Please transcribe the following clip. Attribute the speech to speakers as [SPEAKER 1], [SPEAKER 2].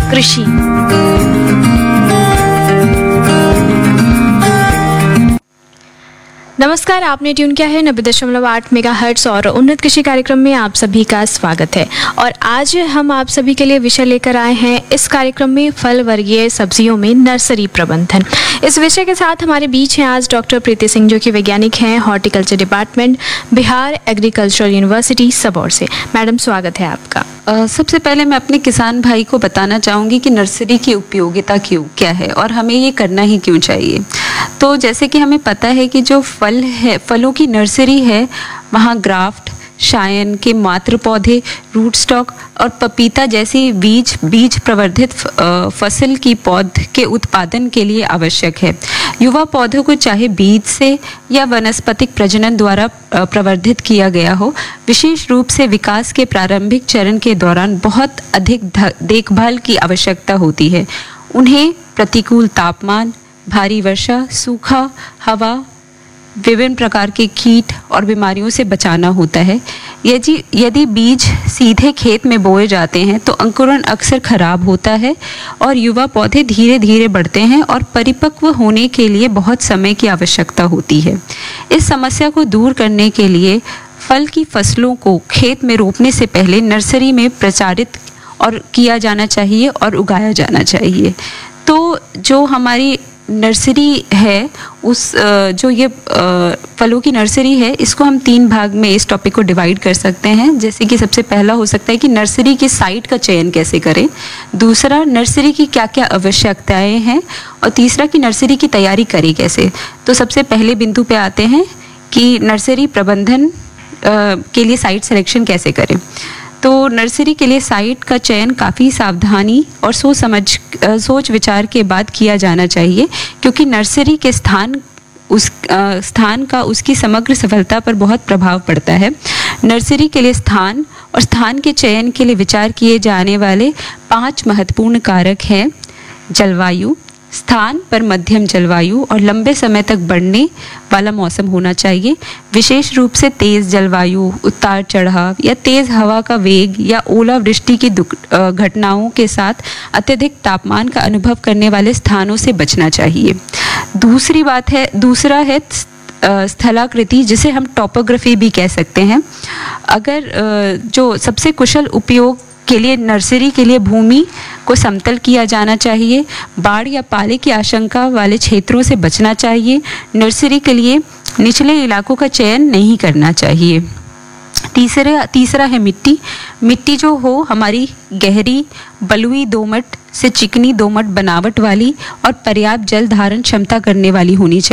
[SPEAKER 1] कृषि। नमस्कार, आपने ट्यून किया है 90.8 मेगाहर्ट्ज और उन्नत कृषि कार्यक्रम में आप सभी का स्वागत है। और आज हम आप सभी के लिए विषय लेकर आए हैं इस कार्यक्रम में फल वर्गीय सब्जियों में नर्सरी प्रबंधन। इस विषय के साथ हमारे बीच हैं आज डॉक्टर प्रीति सिंह, जो कि वैज्ञानिक हैं horticulture department, Bihar agricultural university Sabour से। मैडम, स्वागत है आपका।
[SPEAKER 2] सबसे पहले मैं अपने किसान भाई को बताना चाहूँगी कि नर्सरी की उपयोगिता क्या है और हमें ये करना ही क्यों चाहिए। तो जैसे कि हमें पता है कि जो फलों की नर्सरी है, वहाँ ग्राफ्ट, शायन के मात्र पौधे, रूट स्टॉक और पपीता जैसी बीज प्रवर्धित फसल की पौध के उत्पादन के लिए आवश्यक है। युवा पौधों को चाहे बीज से या वनस्पतिक प्रजनन द्वारा प्रवर्धित किया गया हो, विशेष रूप से विकास के प्रारंभिक चरण के दौरान बहुत अधिक देखभाल की आवश्यकता होती है। उन्हें प्रतिकूल तापमान, भारी वर्षा, सूखा, हवा, विभिन्न प्रकार के कीट और बीमारियों से बचाना होता है। यदि बीज सीधे खेत में बोए जाते हैं तो अंकुरण अक्सर खराब होता है और युवा पौधे धीरे धीरे बढ़ते हैं और परिपक्व होने के लिए बहुत समय की आवश्यकता होती है। इस समस्या को दूर करने के लिए फल की फसलों को खेत में रोपने से पहले नर्सरी में प्रचारित और किया जाना चाहिए और उगाया जाना चाहिए। तो जो हमारी नर्सरी है, जो ये फलों की नर्सरी है, इसको हम 3 भाग में इस टॉपिक को डिवाइड कर सकते हैं। जैसे कि सबसे पहला हो सकता है कि नर्सरी की साइट का चयन कैसे करें, दूसरा नर्सरी की क्या क्या आवश्यकताएं हैं, और तीसरा कि नर्सरी की तैयारी करें कैसे। तो सबसे पहले बिंदु पे आते हैं कि नर्सरी प्रबंधन के लिए साइट सिलेक्शन कैसे करें। तो नर्सरी के लिए साइट का चयन काफ़ी सावधानी और सोच विचार के बाद किया जाना चाहिए, क्योंकि नर्सरी के स्थान का उसकी समग्र सफलता पर बहुत प्रभाव पड़ता है। नर्सरी के लिए स्थान और स्थान के चयन के लिए विचार किए जाने वाले 5 महत्वपूर्ण कारक हैं। जलवायु, स्थान पर मध्यम जलवायु और लंबे समय तक बढ़ने वाला मौसम होना चाहिए। विशेष रूप से तेज़ जलवायु, उतार चढ़ाव या तेज़ हवा का वेग या ओलावृष्टि की घटनाओं के साथ अत्यधिक तापमान का अनुभव करने वाले स्थानों से बचना चाहिए। दूसरा है स्थलाकृति, जिसे हम टोपोग्राफी भी कह सकते हैं। अगर जो सबसे कुशल उपयोग के लिए नर्सरी के लिए भूमि को समतल किया जाना चाहिए। बाढ़ या पाले की आशंका वाले क्षेत्रों से बचना चाहिए। नर्सरी के लिए निचले इलाकों का चयन नहीं करना चाहिए। तीसरा है मिट्टी जो हो हमारी गहरी बलुई दोमट से चिकनी दोमट बनावट वाली और पर्याप्त जल धारण क्षमता करने वाली होनी चाहिए।